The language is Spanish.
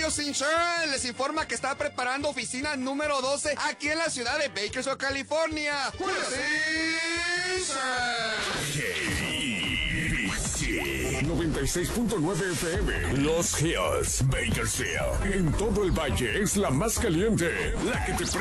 Julio Sinclair les informa que está preparando oficina número 12 aquí en la ciudad de Bakersfield, California. Julio Sinclair. 96.9 FM. Los Hills, Bakersfield. En todo el valle es la más caliente. La que te